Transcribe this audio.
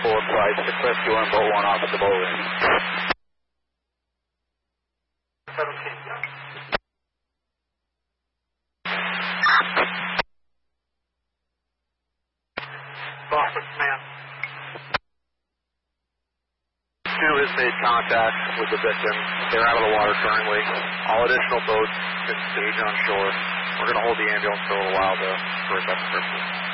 full advice, 6 rescue and boat 1 off at the boat landing. 17. Boston command. 2 has made contact with the victim. They're out of the water currently. All additional boats can stage on shore. We're going to hold the ambulance for a little while, though, for assessment purposes.